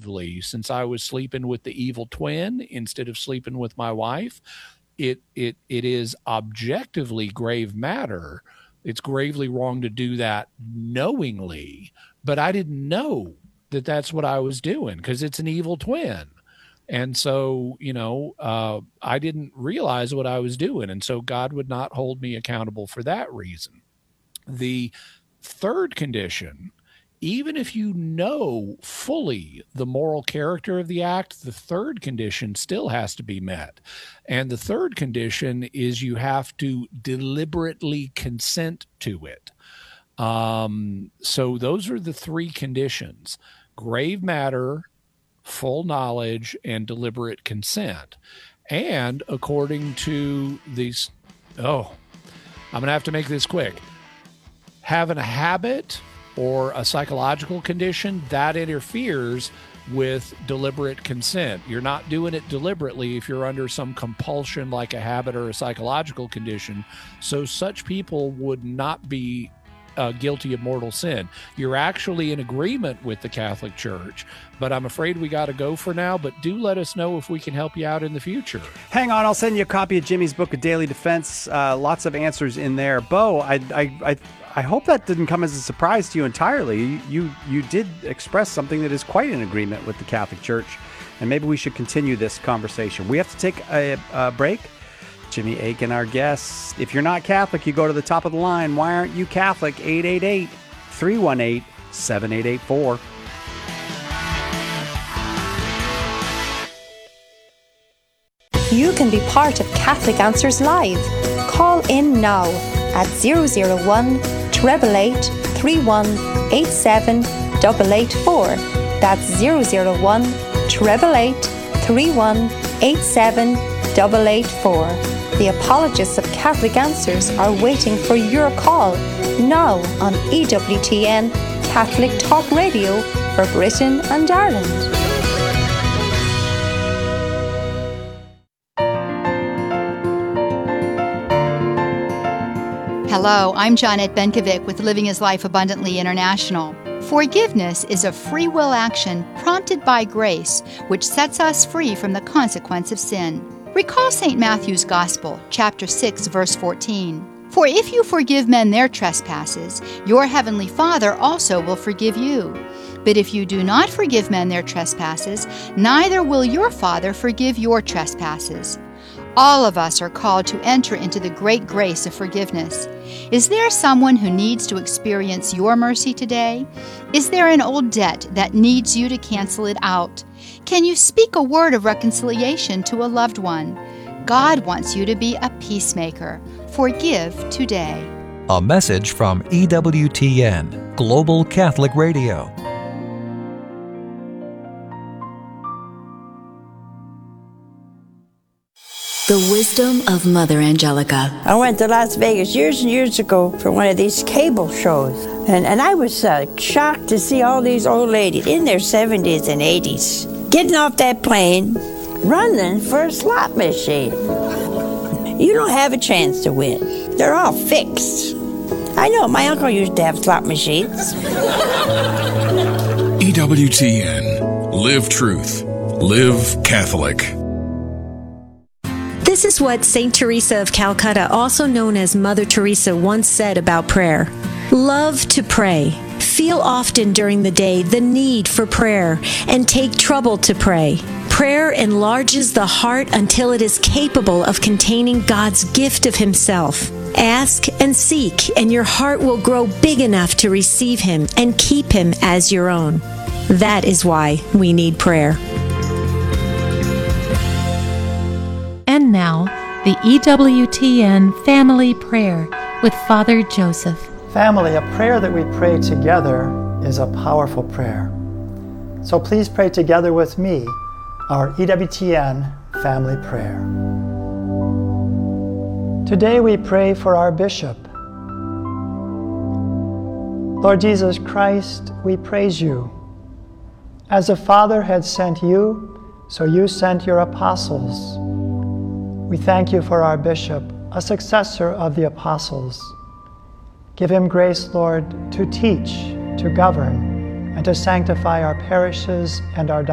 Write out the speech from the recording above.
objectively, since I was sleeping with the evil twin instead of sleeping with my wife, it is objectively grave matter. It's gravely wrong to do that knowingly, but I didn't know that that's what I was doing because it's an evil twin. And so, I didn't realize what I was doing. And so God would not hold me accountable for that reason. The third condition, even if you know fully the moral character of the act, the third condition still has to be met. And the third condition is you have to deliberately consent to it. So those are the three conditions: grave matter, full knowledge, and deliberate consent. And according to these, I'm going to have to make this quick. Having a habit or a psychological condition, that interferes with deliberate consent. You're not doing it deliberately if you're under some compulsion like a habit or a psychological condition. So such people would not be guilty of mortal sin. You're actually in agreement with the Catholic Church, but I'm afraid we got to go for now. But do let us know if we can help you out in the future. Hang on, I'll send you a copy of Jimmy's book, A Daily Defense. Lots of answers in there. Bo, I hope that didn't come as a surprise to you entirely. You did express something that is quite in agreement with the Catholic Church, and maybe we should continue this conversation. We have to take a break. Jimmy Akin, our guest. If you're not Catholic, you go to the top of the line. Why aren't you Catholic? 888-318-7884. You can be part of Catholic Answers Live. Call in now at 001 888 3187 884. That's 001 888 3187 884. The apologists of Catholic Answers are waiting for your call now on EWTN Catholic Talk Radio for Britain and Ireland. Hello, I'm Janet Benkovic with Living His Life Abundantly International. Forgiveness is a free will action prompted by grace, which sets us free from the consequence of sin. Recall St. Matthew's Gospel, chapter 6, verse 14. For if you forgive men their trespasses, your heavenly Father also will forgive you. But if you do not forgive men their trespasses, neither will your Father forgive your trespasses. All of us are called to enter into the great grace of forgiveness. Is there someone who needs to experience your mercy today? Is there an old debt that needs you to cancel it out? Can you speak a word of reconciliation to a loved one? God wants you to be a peacemaker. Forgive today. A message from EWTN, Global Catholic Radio. The wisdom of Mother Angelica. I went to Las Vegas years and years ago for one of these cable shows. And I was shocked to see all these old ladies in their 70s and 80s getting off that plane, running for a slot machine. You don't have a chance to win. They're all fixed. I know, my uncle used to have slot machines. EWTN. Live truth. Live Catholic. This is what St. Teresa of Calcutta, also known as Mother Teresa, once said about prayer. Love to pray. Feel often during the day the need for prayer and take trouble to pray. Prayer enlarges the heart until it is capable of containing God's gift of Himself. Ask and seek, and your heart will grow big enough to receive Him and keep Him as your own. That is why we need prayer. And now, the EWTN Family Prayer with Father Joseph. Family, a prayer that we pray together is a powerful prayer. So please pray together with me our EWTN Family Prayer. Today we pray for our Bishop. Lord Jesus Christ, we praise you. As the Father had sent you, so you sent your apostles. We thank you for our bishop, a successor of the apostles. Give him grace, Lord, to teach, to govern, and to sanctify our parishes and our